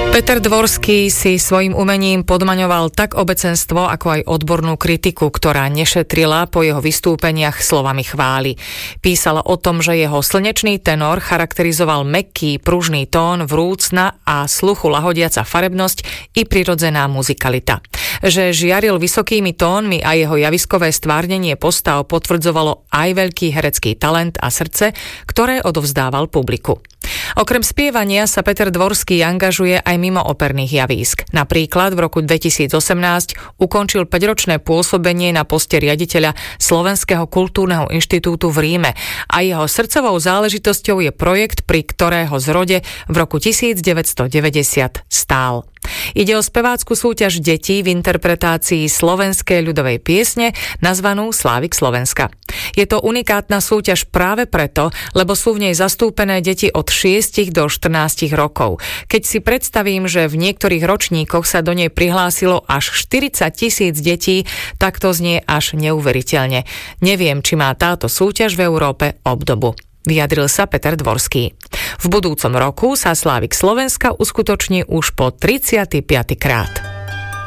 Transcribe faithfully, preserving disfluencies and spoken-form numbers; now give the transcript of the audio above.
Peter Dvorský si svojím umením podmaňoval tak obecenstvo, ako aj odbornú kritiku, ktorá nešetrila po jeho vystúpeniach slovami chvály. Písala o tom, že jeho slnečný tenor charakterizoval mäkký, pružný tón, vrúcna a sluchu lahodiaca farebnosť i prirodzená muzikalita. Že žiaril vysokými tónmi a jeho javiskové stvárnenie postav potvrdzovalo aj veľký herecký talent a srdce, ktoré odovzdával publiku. Okrem spievania sa Peter Dvorský angažuje aj mimo operných javísk. Napríklad v roku dvetisícosemnásť ukončil päťročné pôsobenie na poste riaditeľa Slovenského kultúrneho inštitútu v Ríme a jeho srdcovou záležitosťou je projekt, pri ktorého zrode v roku devätnásťstodeväťdesiat stál. Ide o spevácku súťaž detí v interpretácii slovenskej ľudovej piesne nazvanú Slávik Slovenska. Je to unikátna súťaž práve preto, lebo sú v nej zastúpené deti od šiestich do štrnástich rokov. Keď si predstavím, že v niektorých ročníkoch sa do nej prihlásilo až štyridsať tisíc detí, tak to znie až neuveriteľne. Neviem, či má táto súťaž v Európe obdobu. Vyjadril sa Peter Dvorský. V budúcom roku sa Slávik Slovenska uskutoční už po tridsiaty piaty krát.